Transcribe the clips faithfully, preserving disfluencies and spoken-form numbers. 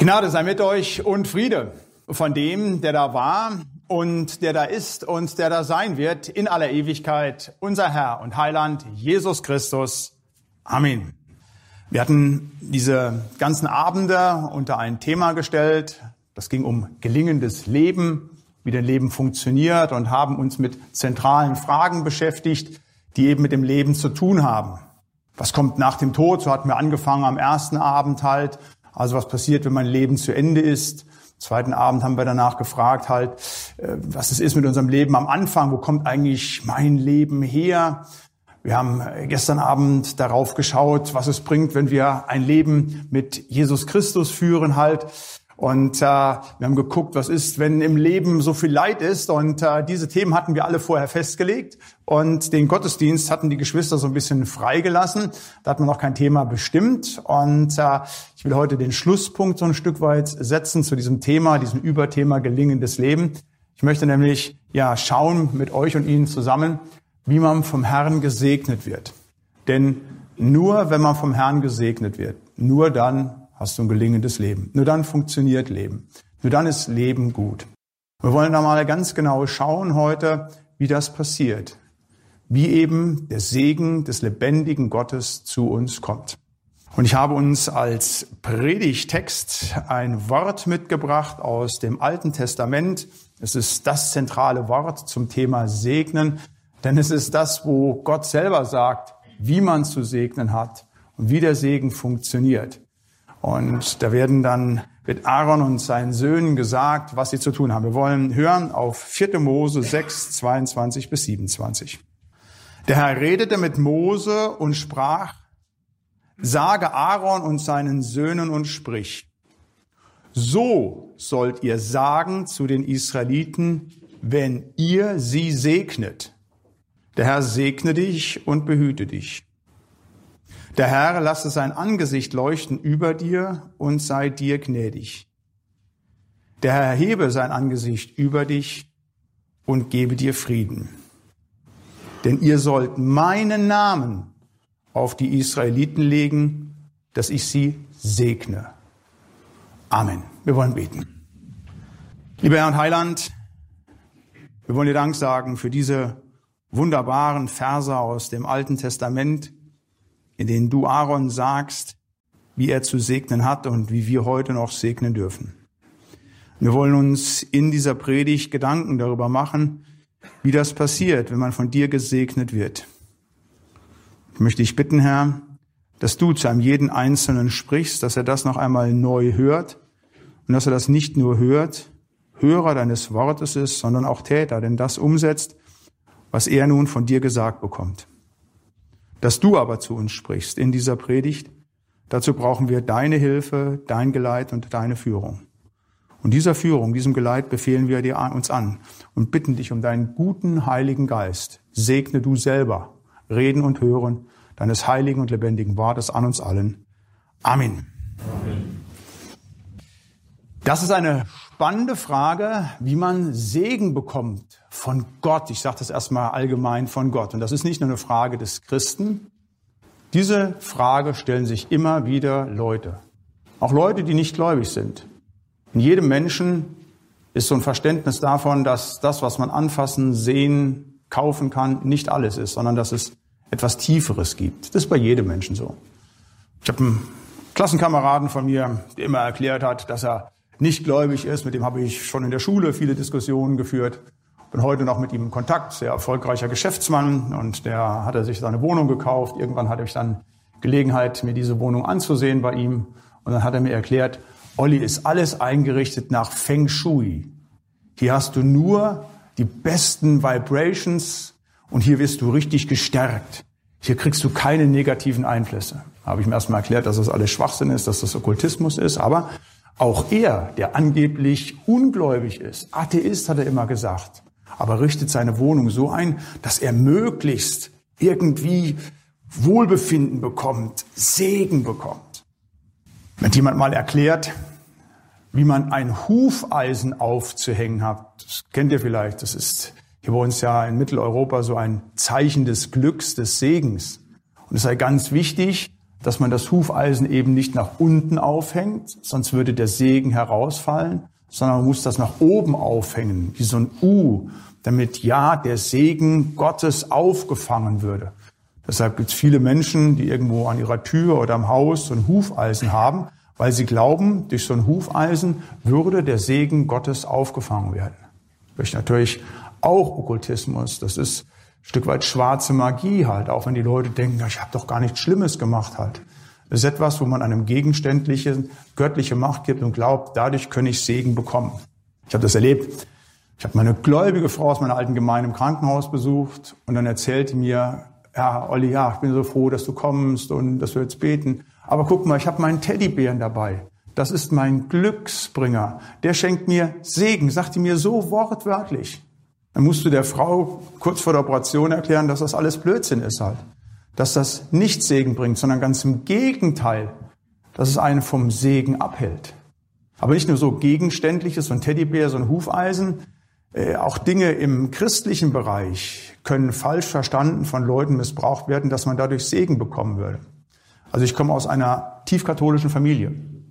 Gnade sei mit euch und Friede von dem, der da war und der da ist und der da sein wird in aller Ewigkeit, unser Herr und Heiland Jesus Christus. Amen. Wir hatten diese ganzen Abende unter ein Thema gestellt. Das ging um gelingendes Leben, wie dein Leben funktioniert, und haben uns mit zentralen Fragen beschäftigt, die eben mit dem Leben zu tun haben. Was kommt nach dem Tod? So hatten wir angefangen am ersten Abend halt. Also was passiert, wenn mein Leben zu Ende ist? Am zweiten Abend haben wir danach gefragt halt, was es ist mit unserem Leben am Anfang. Wo kommt eigentlich mein Leben her? Wir haben gestern Abend darauf geschaut, was es bringt, wenn wir ein Leben mit Jesus Christus führen halt. Und äh, wir haben geguckt, was ist, wenn im Leben so viel Leid ist. Und äh, diese Themen hatten wir alle vorher festgelegt. Und den Gottesdienst hatten die Geschwister so ein bisschen freigelassen. Da hat man noch kein Thema bestimmt. Und äh, ich will heute den Schlusspunkt so ein Stück weit setzen zu diesem Thema, diesem Überthema gelingendes Leben. Ich möchte nämlich ja schauen mit euch und Ihnen zusammen, wie man vom Herrn gesegnet wird. Denn nur wenn man vom Herrn gesegnet wird, nur dann hast du ein gelingendes Leben. Nur dann funktioniert Leben. Nur dann ist Leben gut. Wir wollen da mal ganz genau schauen heute, wie das passiert. Wie eben der Segen des lebendigen Gottes zu uns kommt. Und ich habe uns als Predigtext ein Wort mitgebracht aus dem Alten Testament. Es ist das zentrale Wort zum Thema Segnen. Denn es ist das, wo Gott selber sagt, wie man zu segnen hat und wie der Segen funktioniert. Und da werden dann mit Aaron und seinen Söhnen gesagt, was sie zu tun haben. Wir wollen hören auf vierte Mose sechs, zweiundzwanzig bis siebenundzwanzig. Der Herr redete mit Mose und sprach, sage Aaron und seinen Söhnen und sprich, so sollt ihr sagen zu den Israeliten, wenn ihr sie segnet. Der Herr segne dich und behüte dich. Der Herr lasse sein Angesicht leuchten über dir und sei dir gnädig. Der Herr hebe sein Angesicht über dich und gebe dir Frieden. Denn ihr sollt meinen Namen auf die Israeliten legen, dass ich sie segne. Amen. Wir wollen beten. Lieber Herr und Heiland, wir wollen dir Dank sagen für diese wunderbaren Verse aus dem Alten Testament, in denen du Aaron sagst, wie er zu segnen hat und wie wir heute noch segnen dürfen. Wir wollen uns in dieser Predigt Gedanken darüber machen, wie das passiert, wenn man von dir gesegnet wird. Ich möchte dich bitten, Herr, dass du zu einem jeden Einzelnen sprichst, dass er das noch einmal neu hört und dass er das nicht nur hört, Hörer deines Wortes ist, sondern auch Täter, denn das umsetzt, was er nun von dir gesagt bekommt. Dass du aber zu uns sprichst in dieser Predigt, dazu brauchen wir deine Hilfe, dein Geleit und deine Führung. Und dieser Führung, diesem Geleit befehlen wir dir uns an und bitten dich um deinen guten Heiligen Geist. Segne du selber Reden und Hören deines heiligen und lebendigen Wortes an uns allen. Amen. Amen. Das ist eine spannende Frage, wie man Segen bekommt von Gott. Ich sage das erstmal allgemein von Gott. Und das ist nicht nur eine Frage des Christen. Diese Frage stellen sich immer wieder Leute. Auch Leute, die nicht gläubig sind. In jedem Menschen ist so ein Verständnis davon, dass das, was man anfassen, sehen, kaufen kann, nicht alles ist, sondern dass es etwas Tieferes gibt. Das ist bei jedem Menschen so. Ich habe einen Klassenkameraden von mir, der immer erklärt hat, dass er nicht gläubig ist. Mit dem habe ich schon in der Schule viele Diskussionen geführt. Bin heute noch mit ihm in Kontakt, sehr erfolgreicher Geschäftsmann, und der hat er sich seine Wohnung gekauft. Irgendwann hatte ich dann Gelegenheit, mir diese Wohnung anzusehen bei ihm. Und dann hat er mir erklärt, Olli, ist alles eingerichtet nach Feng Shui. Hier hast du nur die besten Vibrations und hier wirst du richtig gestärkt. Hier kriegst du keine negativen Einflüsse. Da habe ich ihm erstmal erklärt, dass das alles Schwachsinn ist, dass das Okkultismus ist, aber auch er, der angeblich ungläubig ist, Atheist, hat er immer gesagt, aber richtet seine Wohnung so ein, dass er möglichst irgendwie Wohlbefinden bekommt, Segen bekommt. Wenn jemand mal erklärt, wie man ein Hufeisen aufzuhängen hat, das kennt ihr vielleicht, das ist hier bei uns ja in Mitteleuropa so ein Zeichen des Glücks, des Segens. Und es sei ganz wichtig, dass man das Hufeisen eben nicht nach unten aufhängt, sonst würde der Segen herausfallen, sondern man muss das nach oben aufhängen, wie so ein U, damit ja der Segen Gottes aufgefangen würde. Deshalb gibt es viele Menschen, die irgendwo an ihrer Tür oder am Haus so ein Hufeisen haben, weil sie glauben, durch so ein Hufeisen würde der Segen Gottes aufgefangen werden. Das ist natürlich auch Okkultismus. Das ist ein Stück weit schwarze Magie halt, auch wenn die Leute denken, ich habe doch gar nichts Schlimmes gemacht halt. Das ist etwas, wo man einem gegenständliche, göttliche Macht gibt und glaubt, dadurch kann ich Segen bekommen. Ich habe das erlebt. Ich habe meine gläubige Frau aus meiner alten Gemeinde im Krankenhaus besucht und dann erzählte mir, ja, Olli, ja, ich bin so froh, dass du kommst und dass wir jetzt beten. Aber guck mal, ich habe meinen Teddybären dabei. Das ist mein Glücksbringer. Der schenkt mir Segen, sagt die mir so wortwörtlich. Dann musst du der Frau kurz vor der Operation erklären, dass das alles Blödsinn ist halt. Dass das nicht Segen bringt, sondern ganz im Gegenteil, dass es einen vom Segen abhält. Aber nicht nur so Gegenständliches, so ein Teddybär, so ein Hufeisen, äh, auch Dinge im christlichen Bereich können falsch verstanden von Leuten missbraucht werden, dass man dadurch Segen bekommen würde. Also ich komme aus einer tiefkatholischen Familie.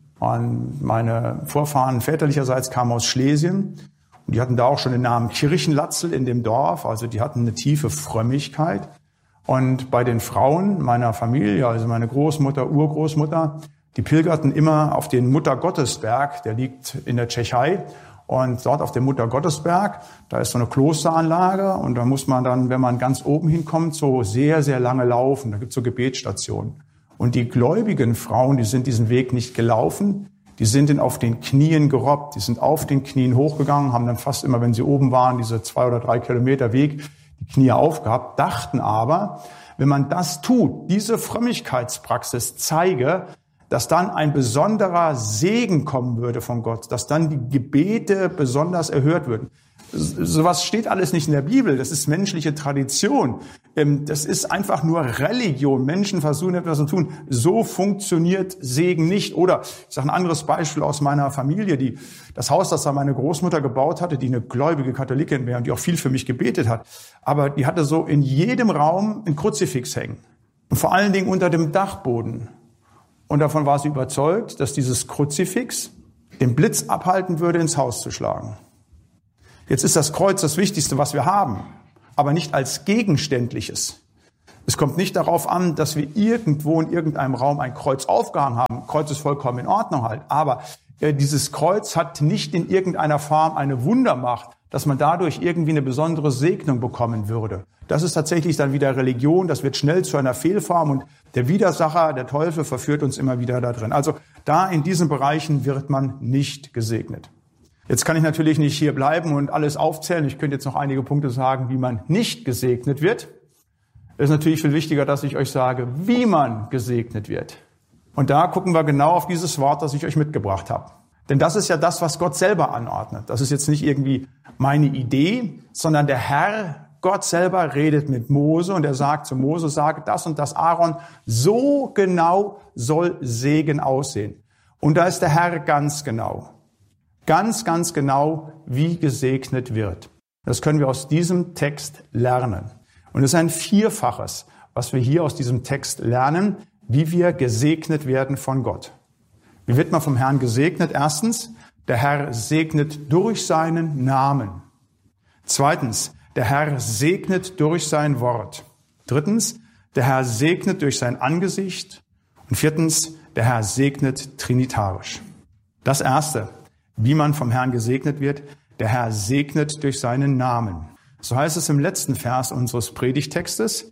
Und meine Vorfahren väterlicherseits kamen aus Schlesien. Und die hatten da auch schon den Namen Kirchenlatzel in dem Dorf. Also die hatten eine tiefe Frömmigkeit. Und bei den Frauen meiner Familie, also meine Großmutter, Urgroßmutter, die pilgerten immer auf den Muttergottesberg, der liegt in der Tschechei. Und dort auf dem Muttergottesberg, da ist so eine Klosteranlage und da muss man dann, wenn man ganz oben hinkommt, so sehr, sehr lange laufen. Da gibt es so Gebetsstationen. Und die gläubigen Frauen, die sind diesen Weg nicht gelaufen, die sind ihn auf den Knien gerobbt. Die sind auf den Knien hochgegangen, haben dann fast immer, wenn sie oben waren, diese zwei oder drei Kilometer Weg, die Knie aufgehabt, dachten aber, wenn man das tut, diese Frömmigkeitspraxis zeige, dass dann ein besonderer Segen kommen würde von Gott, dass dann die Gebete besonders erhört würden. Sowas steht alles nicht in der Bibel, das ist menschliche Tradition. Das ist einfach nur Religion. Menschen versuchen etwas zu tun. So funktioniert Segen nicht. Oder ich sage ein anderes Beispiel aus meiner Familie, die das Haus, das da meine Großmutter gebaut hatte, die eine gläubige Katholikin wäre und die auch viel für mich gebetet hat. Aber die hatte so in jedem Raum ein Kruzifix hängen. Und vor allen Dingen unter dem Dachboden. Und davon war sie überzeugt, dass dieses Kruzifix den Blitz abhalten würde, ins Haus zu schlagen. Jetzt ist das Kreuz das Wichtigste, was wir haben, aber nicht als gegenständliches. Es kommt nicht darauf an, dass wir irgendwo in irgendeinem Raum ein Kreuz aufgehangen haben. Kreuz ist vollkommen in Ordnung halt. Aber äh, dieses Kreuz hat nicht in irgendeiner Form eine Wundermacht, dass man dadurch irgendwie eine besondere Segnung bekommen würde. Das ist tatsächlich dann wieder Religion, das wird schnell zu einer Fehlform und der Widersacher, der Teufel, verführt uns immer wieder da drin. Also da in diesen Bereichen wird man nicht gesegnet. Jetzt kann ich natürlich nicht hier bleiben und alles aufzählen. Ich könnte jetzt noch einige Punkte sagen, wie man nicht gesegnet wird. Es ist natürlich viel wichtiger, dass ich euch sage, wie man gesegnet wird. Und da gucken wir genau auf dieses Wort, das ich euch mitgebracht habe. Denn das ist ja das, was Gott selber anordnet. Das ist jetzt nicht irgendwie meine Idee, sondern der Herr, Gott selber redet mit Mose und er sagt zu Mose, sage das und das Aaron, so genau soll Segen aussehen. Und da ist der Herr ganz genau. Ganz, ganz genau, wie gesegnet wird. Das können wir aus diesem Text lernen. Und es ist ein Vierfaches, was wir hier aus diesem Text lernen, wie wir gesegnet werden von Gott. Wie wird man vom Herrn gesegnet? Erstens, der Herr segnet durch seinen Namen. Zweitens, der Herr segnet durch sein Wort. Drittens, der Herr segnet durch sein Angesicht. Und viertens, der Herr segnet trinitarisch. Das Erste, wie man vom Herrn gesegnet wird, der Herr segnet durch seinen Namen. So heißt es im letzten Vers unseres Predigtextes,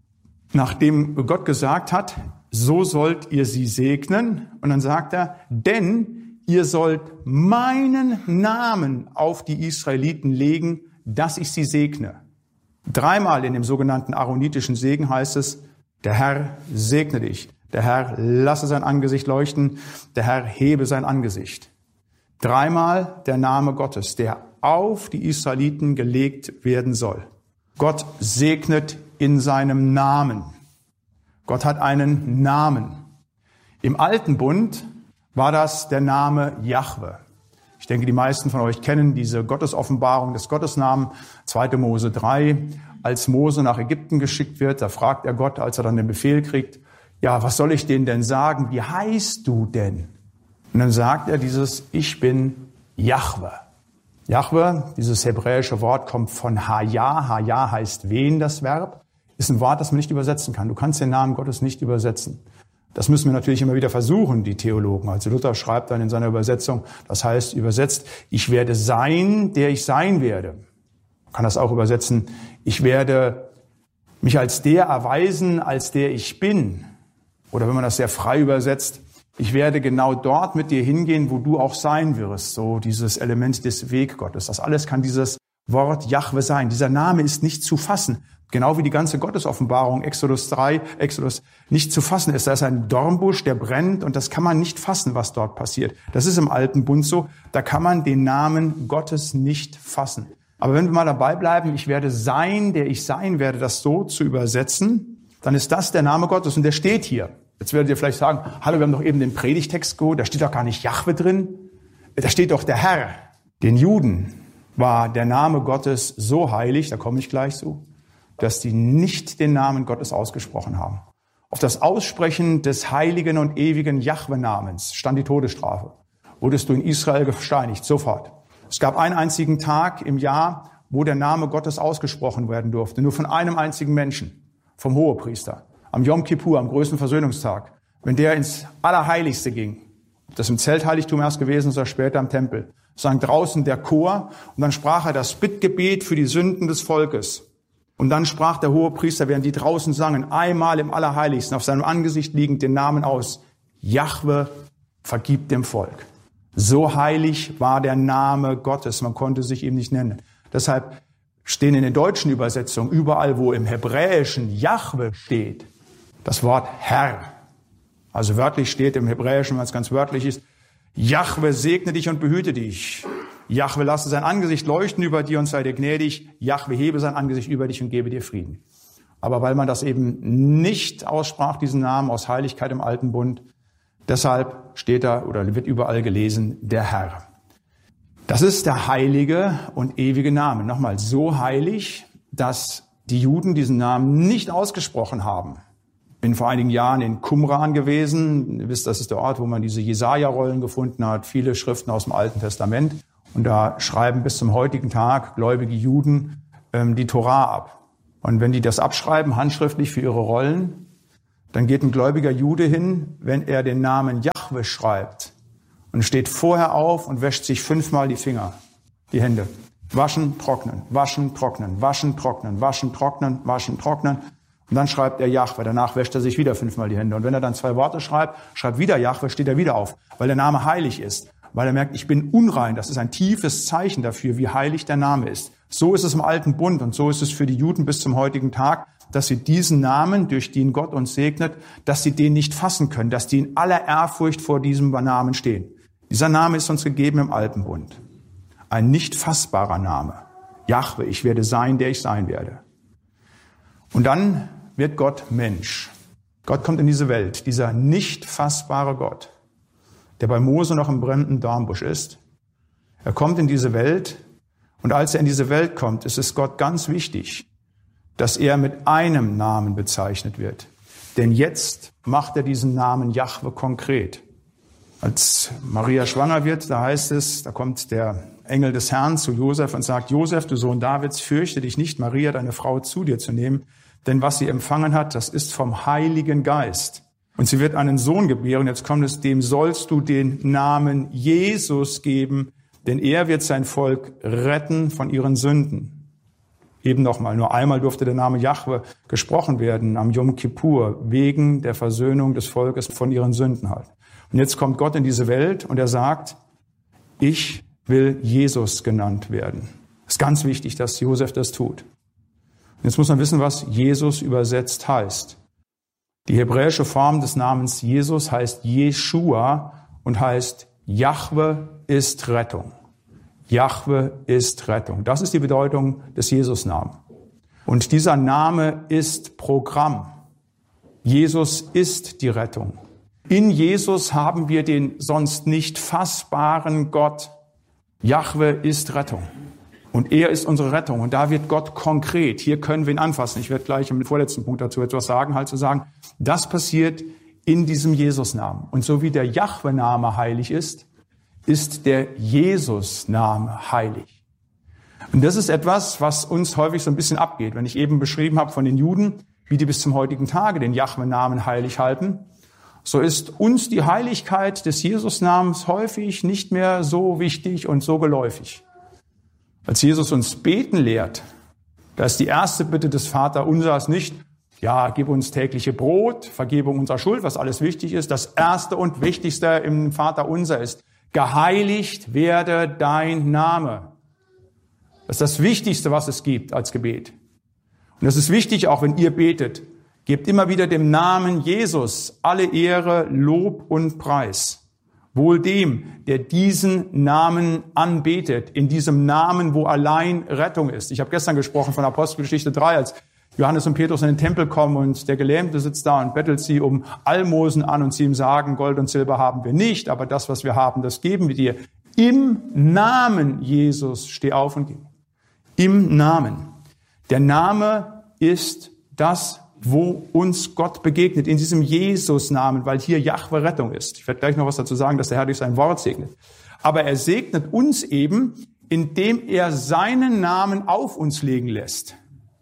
nachdem Gott gesagt hat, so sollt ihr sie segnen. Und dann sagt er, denn ihr sollt meinen Namen auf die Israeliten legen, dass ich sie segne. Dreimal in dem sogenannten aaronitischen Segen heißt es, der Herr segne dich, der Herr lasse sein Angesicht leuchten, der Herr hebe sein Angesicht. Dreimal der Name Gottes, der auf die Israeliten gelegt werden soll. Gott segnet in seinem Namen. Gott hat einen Namen. Im Alten Bund war das der Name Jahwe. Ich denke, die meisten von euch kennen diese Gottesoffenbarung des Gottesnamen, zweite Mose drei. Als Mose nach Ägypten geschickt wird, da fragt er Gott, als er dann den Befehl kriegt, ja, was soll ich denen denn sagen? Wie heißt du denn? Und dann sagt er dieses, ich bin Jahwe. Jahwe, dieses hebräische Wort, kommt von Haya. Haya heißt wen, das Verb. Ist ein Wort, das man nicht übersetzen kann. Du kannst den Namen Gottes nicht übersetzen. Das müssen wir natürlich immer wieder versuchen, die Theologen. Also Luther schreibt dann in seiner Übersetzung, das heißt übersetzt, ich werde sein, der ich sein werde. Man kann das auch übersetzen, ich werde mich als der erweisen, als der ich bin. Oder wenn man das sehr frei übersetzt, ich werde genau dort mit dir hingehen, wo du auch sein wirst. So dieses Element des Weggottes. Das alles kann dieses Wort Jahwe sein. Dieser Name ist nicht zu fassen. Genau wie die ganze Gottesoffenbarung, Exodus drei, Exodus, nicht zu fassen ist. Da ist ein Dornbusch, der brennt und das kann man nicht fassen, was dort passiert. Das ist im Alten Bund so. Da kann man den Namen Gottes nicht fassen. Aber wenn wir mal dabei bleiben, ich werde sein, der ich sein werde, das so zu übersetzen, dann ist das der Name Gottes und der steht hier. Jetzt werdet ihr vielleicht sagen, hallo, wir haben doch eben den Predigtext geholt, da steht doch gar nicht Jahwe drin. Da steht doch der Herr. Den Juden war der Name Gottes so heilig, da komme ich gleich zu, dass die nicht den Namen Gottes ausgesprochen haben. Auf das Aussprechen des heiligen und ewigen Jahwe-Namens stand die Todesstrafe. Wurdest du in Israel gesteinigt, sofort. Es gab einen einzigen Tag im Jahr, wo der Name Gottes ausgesprochen werden durfte. Nur von einem einzigen Menschen, vom Hohepriester. Am Yom Kippur, am größten Versöhnungstag. Wenn der ins Allerheiligste ging, ob das im Zeltheiligtum erst gewesen ist oder später im Tempel, sang draußen der Chor und dann sprach er das Bittgebet für die Sünden des Volkes. Und dann sprach der Hohepriester, während die draußen sangen, einmal im Allerheiligsten, auf seinem Angesicht liegend den Namen aus. Jahwe, vergib dem Volk. So heilig war der Name Gottes, man konnte sich ihm nicht nennen. Deshalb stehen in den deutschen Übersetzungen überall, wo im Hebräischen Jahwe steht, das Wort Herr. Also wörtlich steht im Hebräischen, wenn es ganz wörtlich ist, Jahwe segne dich und behüte dich. Jahwe lasse sein Angesicht leuchten über dir und sei dir gnädig. Jahwe hebe sein Angesicht über dich und gebe dir Frieden. Aber weil man das eben nicht aussprach, diesen Namen aus Heiligkeit im Alten Bund, deshalb steht da oder wird überall gelesen, der Herr. Das ist der heilige und ewige Name. Nochmal, so heilig, dass die Juden diesen Namen nicht ausgesprochen haben. Bin vor einigen Jahren in Qumran gewesen. Ihr wisst, das ist der Ort, wo man diese Jesaja-Rollen gefunden hat, viele Schriften aus dem Alten Testament. Und da schreiben bis zum heutigen Tag gläubige Juden ähm, die Torah ab. Und wenn die das abschreiben, handschriftlich für ihre Rollen, dann geht ein gläubiger Jude hin, wenn er den Namen Jahwe schreibt und steht vorher auf und wäscht sich fünfmal die Finger, die Hände. Waschen, trocknen, waschen, trocknen, waschen, trocknen, waschen, trocknen, waschen, trocknen. Und dann schreibt er Jahwe, danach wäscht er sich wieder fünfmal die Hände. Und wenn er dann zwei Worte schreibt, schreibt wieder Jahwe, steht er wieder auf, weil der Name heilig ist. Weil er merkt, ich bin unrein. Das ist ein tiefes Zeichen dafür, wie heilig der Name ist. So ist es im Alten Bund und so ist es für die Juden bis zum heutigen Tag, dass sie diesen Namen, durch den Gott uns segnet, dass sie den nicht fassen können, dass die in aller Ehrfurcht vor diesem Namen stehen. Dieser Name ist uns gegeben im Alten Bund. Ein nicht fassbarer Name. Jahwe, ich werde sein, der ich sein werde. Und dann wird Gott Mensch. Gott kommt in diese Welt, dieser nicht fassbare Gott, der bei Mose noch im brennenden Dornbusch ist. Er kommt in diese Welt und als er in diese Welt kommt, ist es Gott ganz wichtig, dass er mit einem Namen bezeichnet wird. Denn jetzt macht er diesen Namen Jahwe konkret. Als Maria schwanger wird, da heißt es, da kommt der Engel des Herrn zu Josef und sagt, Josef, du Sohn Davids, fürchte dich nicht, Maria, deine Frau, zu dir zu nehmen, denn was sie empfangen hat, das ist vom Heiligen Geist. Und sie wird einen Sohn gebären, jetzt kommt es, dem sollst du den Namen Jesus geben, denn er wird sein Volk retten von ihren Sünden. Eben nochmal, nur einmal durfte der Name Jahwe gesprochen werden, am Yom Kippur, wegen der Versöhnung des Volkes von ihren Sünden halt. Und jetzt kommt Gott in diese Welt und er sagt, ich will Jesus genannt werden. Es ist ganz wichtig, dass Josef das tut. Und jetzt muss man wissen, was Jesus übersetzt heißt. Die hebräische Form des Namens Jesus heißt Jeschua und heißt Jahwe ist Rettung. Jahwe ist Rettung. Das ist die Bedeutung des Jesus-Namen. Und dieser Name ist Programm. Jesus ist die Rettung. In Jesus haben wir den sonst nicht fassbaren Gott. Jahwe ist Rettung. Und er ist unsere Rettung. Und da wird Gott konkret. Hier können wir ihn anfassen. Ich werde gleich im vorletzten Punkt dazu etwas sagen, halt zu sagen, das passiert in diesem Jesus-Namen. Und so wie der Jahwe-Name heilig ist, ist der Jesus-Name heilig. Und das ist etwas, was uns häufig so ein bisschen abgeht. Wenn ich eben beschrieben habe von den Juden, wie die bis zum heutigen Tage den Jahwe-Namen heilig halten, so ist uns die Heiligkeit des Jesus-Namens häufig nicht mehr so wichtig und so geläufig. Als Jesus uns beten lehrt, da ist die erste Bitte des Vaterunsers nicht, ja, gib uns tägliche Brot, Vergebung unserer Schuld, was alles wichtig ist. Das erste und wichtigste im Vaterunser ist, geheiligt werde dein Name. Das ist das Wichtigste, was es gibt als Gebet. Und das ist wichtig, auch wenn ihr betet. Gebt immer wieder dem Namen Jesus alle Ehre, Lob und Preis. Wohl dem, der diesen Namen anbetet, in diesem Namen, wo allein Rettung ist. Ich habe gestern gesprochen von Apostelgeschichte drei, als Johannes und Petrus in den Tempel kommen und der Gelähmte sitzt da und bettelt sie um Almosen an und sie ihm sagen, Gold und Silber haben wir nicht, aber das, was wir haben, das geben wir dir. Im Namen Jesus, steh auf und geh. Im Namen. Der Name ist das, wo uns Gott begegnet, in diesem Jesus-Namen, weil hier Jahwe Rettung ist. Ich werde gleich noch was dazu sagen, dass der Herr durch sein Wort segnet. Aber er segnet uns eben, indem er seinen Namen auf uns legen lässt.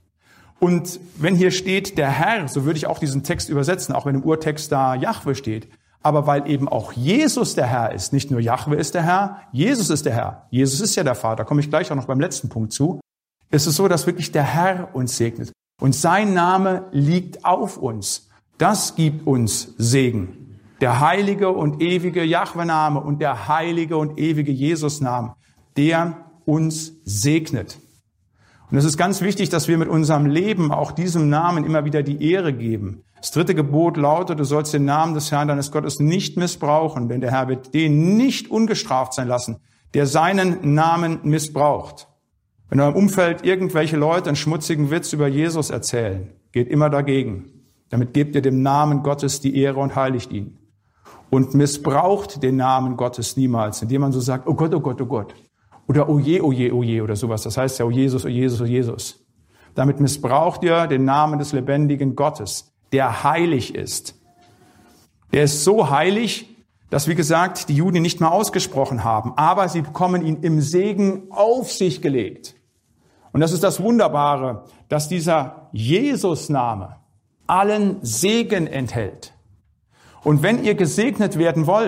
Und wenn hier steht der Herr, so würde ich auch diesen Text übersetzen, auch wenn im Urtext da Jahwe steht. Aber weil eben auch Jesus der Herr ist, nicht nur Jahwe ist der Herr, Jesus ist der Herr. Jesus ist ja der Vater, da komme ich gleich auch noch beim letzten Punkt zu. Es ist so, dass wirklich der Herr uns segnet. Und sein Name liegt auf uns. Das gibt uns Segen. Der heilige und ewige Jahwe-Name und der heilige und ewige Jesus-Name, der uns segnet. Und es ist ganz wichtig, dass wir mit unserem Leben auch diesem Namen immer wieder die Ehre geben. Das dritte Gebot lautet, du sollst den Namen des Herrn deines Gottes nicht missbrauchen, denn der Herr wird den nicht ungestraft sein lassen, der seinen Namen missbraucht. Wenn in eurem Umfeld irgendwelche Leute einen schmutzigen Witz über Jesus erzählen, geht immer dagegen. Damit gebt ihr dem Namen Gottes die Ehre und heiligt ihn. Und missbraucht den Namen Gottes niemals, indem man so sagt, oh Gott, oh Gott, oh Gott. Oder oh je, oh je, oh je oder sowas. Das heißt ja, oh Jesus, oh Jesus, oh Jesus. Damit missbraucht ihr den Namen des lebendigen Gottes, der heilig ist. Der ist so heilig, dass, wie gesagt, die Juden ihn nicht mehr ausgesprochen haben. Aber sie bekommen ihn im Segen auf sich gelegt. Und das ist das Wunderbare, dass dieser Jesus-Name allen Segen enthält. Und wenn ihr gesegnet werden wollt,